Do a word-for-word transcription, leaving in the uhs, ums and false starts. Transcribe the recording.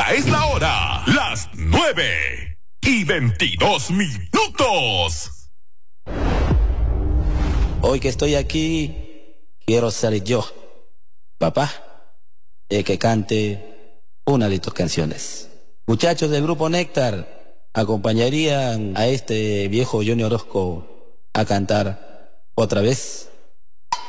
Esta es la hora, las nueve y veintidós minutos. Hoy que estoy aquí, quiero ser yo, papá, el que cante una de tus canciones. Muchachos del grupo Néctar, acompañarían a este viejo Johnny Orozco a cantar otra vez